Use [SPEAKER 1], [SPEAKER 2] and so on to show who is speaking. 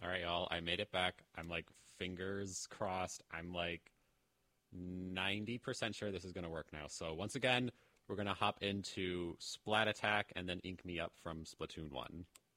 [SPEAKER 1] right, y'all, I made it back. I'm like fingers crossed. I'm like 90% sure this is going to work now. So once again, we're going to hop into Splat Attack and then Ink Me Up from Splatoon 1.